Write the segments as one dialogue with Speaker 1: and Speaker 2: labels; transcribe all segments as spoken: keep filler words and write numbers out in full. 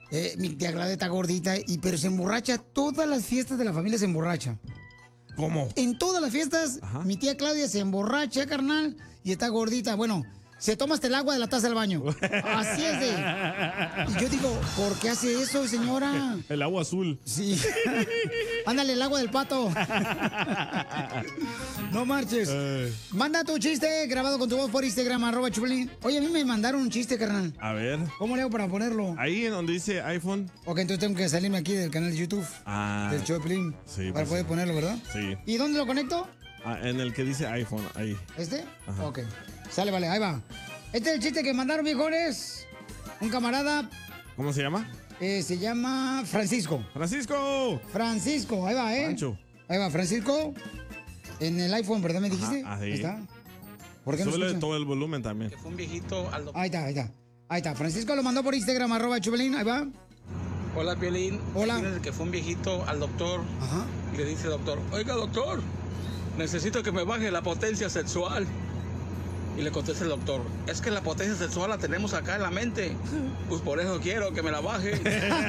Speaker 1: Eh, mi tía Claudia está gordita, y, pero se emborracha. Todas las fiestas de la familia se emborracha.
Speaker 2: ¿Cómo?
Speaker 1: En todas las fiestas, Ajá. mi tía Claudia se emborracha, carnal, y está gordita. Bueno, se toma hasta el agua de la taza del baño. Así es de... Y yo digo, ¿por qué hace eso, señora?
Speaker 2: El agua azul.
Speaker 1: Sí. Ándale, el agua del pato. No marches. Eh. Manda tu chiste grabado con tu voz por Instagram, arroba Chupelín. Oye, a mí me mandaron un chiste, carnal.
Speaker 2: A ver.
Speaker 1: ¿Cómo le hago para ponerlo?
Speaker 2: Ahí en donde dice iPhone.
Speaker 1: Ok, entonces tengo que salirme aquí del canal de YouTube.
Speaker 2: Ah.
Speaker 1: Del Chupelín.
Speaker 2: Sí.
Speaker 1: Para
Speaker 2: pues
Speaker 1: poder
Speaker 2: sí.
Speaker 1: ponerlo, ¿verdad?
Speaker 2: Sí.
Speaker 1: ¿Y dónde lo conecto?
Speaker 2: Ah, en el que dice iPhone, ahí.
Speaker 1: ¿Este?
Speaker 2: Ajá.
Speaker 1: Ok. Sale, vale, ahí va. Este es el chiste que mandaron, viejones. Un camarada.
Speaker 2: ¿Cómo se llama?
Speaker 1: Eh, se llama Francisco.
Speaker 2: ¡Francisco!
Speaker 1: Francisco, ahí va, ¿eh?
Speaker 2: Pancho.
Speaker 1: Ahí va, Francisco. En el iPhone, ¿verdad? ¿Me dijiste?
Speaker 2: Ajá, ahí.
Speaker 1: Ahí está. ¿Por qué no
Speaker 2: Súbele
Speaker 1: escucha?
Speaker 2: todo el volumen también.
Speaker 3: Que fue un viejito al doctor.
Speaker 1: Ahí está, ahí está. Ahí está. Francisco lo mandó por Instagram, arroba Chupelín. Ahí va.
Speaker 3: Hola, Piolín.
Speaker 1: Hola.
Speaker 3: Imagínate que fue un viejito al doctor.
Speaker 1: Ajá.
Speaker 3: Y le dice, doctor, oiga, doctor, necesito que me baje la potencia sexual. Y le contesta el doctor, es que la potencia sexual la tenemos acá en la mente. Pues por eso quiero que me la baje.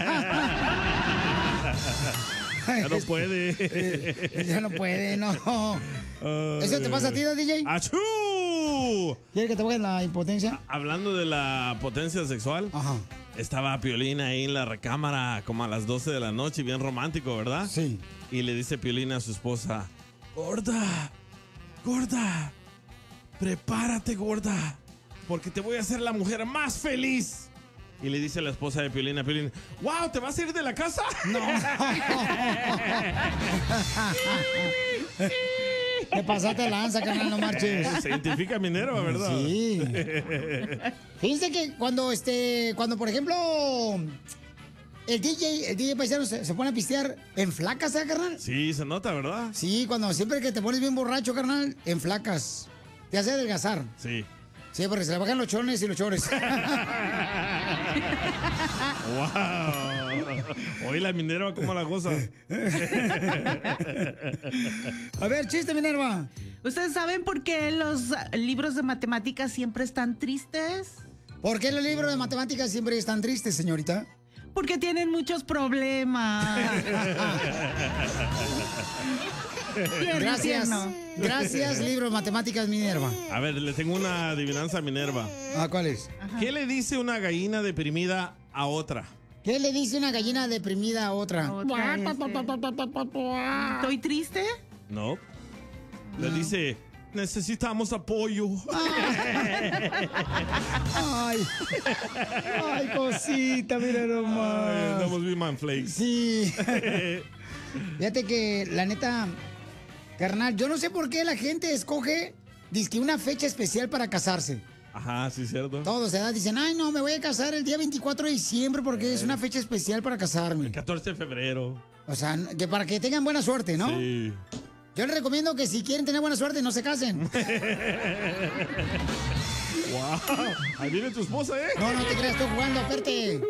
Speaker 2: Ya no puede.
Speaker 1: Ya no puede, no.
Speaker 2: Uh,
Speaker 1: ¿Eso te pasa a ti, D J?
Speaker 2: ¡Achú!
Speaker 1: ¿Quieres que te baje la impotencia?
Speaker 2: Hablando de la potencia sexual.
Speaker 1: Ajá.
Speaker 2: Estaba Piolín ahí en la recámara como a las doce de la noche, bien romántico, ¿verdad?
Speaker 1: Sí.
Speaker 2: Y le dice Piolín a su esposa, gorda, gorda, prepárate, gorda, porque te voy a hacer la mujer más feliz. Y le dice la esposa de Piolín a Piolín, wow, ¿te vas a ir de la casa?
Speaker 1: No. Te pasaste de lanza, carnal, no marches.
Speaker 2: Se identifica Minerva, ¿verdad?
Speaker 1: Sí. Fíjense que cuando, este, cuando por ejemplo, el D J, el D J paisano se, se pone a pistear, en flacas, ¿eh, carnal?
Speaker 2: Sí, se nota, ¿verdad?
Speaker 1: Sí, cuando siempre que te pones bien borracho, carnal, en flacas. Te hace adelgazar.
Speaker 2: Sí.
Speaker 1: Sí, porque se le bajan los chones y los chores.
Speaker 2: ¡Wow! Hoy la Minerva, ¿cómo la goza?
Speaker 1: A ver, chiste, Minerva.
Speaker 4: ¿Ustedes saben por qué los libros de matemáticas siempre están tristes?
Speaker 1: ¿Por qué los libros de matemáticas siempre están tristes, señorita?
Speaker 4: Porque tienen muchos problemas.
Speaker 1: Gracias. Gracias, libro de matemáticas Minerva.
Speaker 2: A ver, le tengo una adivinanza a Minerva.
Speaker 1: ¿Ah, cuál es?
Speaker 4: Ajá.
Speaker 2: ¿Qué le dice una gallina deprimida a otra?
Speaker 1: ¿Qué le dice una gallina deprimida a otra?
Speaker 4: Otra, este, ¿Estoy triste?
Speaker 2: No. Le dice, necesitamos apoyo.
Speaker 1: Ay, ay, cosita, mira nomás.
Speaker 2: Ay, andamos bien manflakes.
Speaker 1: Sí. Fíjate que, la neta, carnal, yo no sé por qué la gente escoge, dizque una fecha especial para casarse.
Speaker 2: Ajá, sí, cierto.
Speaker 1: Todos, ¿verdad? Dicen, ay, no, me voy a casar el día veinticuatro de diciembre porque es una fecha especial para casarme.
Speaker 2: catorce de febrero.
Speaker 1: O sea, que para que tengan buena suerte, ¿no?
Speaker 2: Sí.
Speaker 1: Yo les recomiendo que si quieren tener buena suerte, no se casen.
Speaker 2: Wow. Ahí viene tu esposa, ¿eh?
Speaker 1: No, no te creas, estoy jugando, aparte.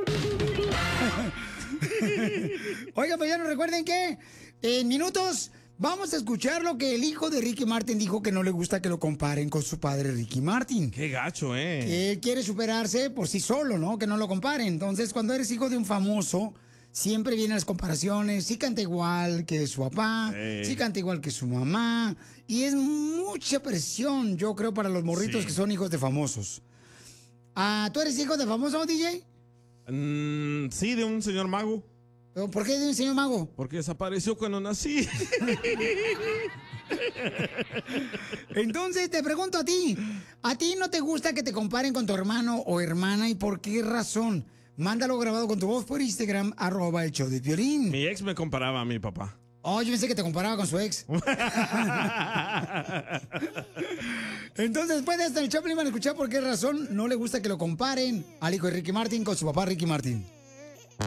Speaker 1: Oiga, pues ya no recuerden que en minutos vamos a escuchar lo que el hijo de Ricky Martin dijo, que no le gusta que lo comparen con su padre Ricky Martin.
Speaker 2: Qué gacho, ¿eh?
Speaker 1: Que él quiere superarse por sí solo, ¿no? Que no lo comparen. Entonces, cuando eres hijo de un famoso, siempre vienen las comparaciones. Sí canta igual que su papá,
Speaker 2: Ey.
Speaker 1: sí canta igual que su mamá. Y es mucha presión, yo creo, para los morritos
Speaker 2: Sí.
Speaker 1: que son hijos de famosos. Ah, ¿tú eres hijo de famoso, D J?
Speaker 2: Mm, sí, de un señor mago.
Speaker 1: ¿Por qué de un señor mago?
Speaker 2: Porque desapareció cuando nací.
Speaker 1: Entonces te pregunto a ti, ¿a ti no te gusta que te comparen con tu hermano o hermana y por qué razón? Mándalo grabado con tu voz por Instagram, arroba el show de Piolín.
Speaker 2: Mi ex me comparaba a mi papá.
Speaker 1: Oh, yo pensé que te comparaba con su ex. Entonces, después de esto, el Chaplin van a escuchar por qué razón no le gusta que lo comparen al hijo de Ricky Martin con su papá Ricky Martin.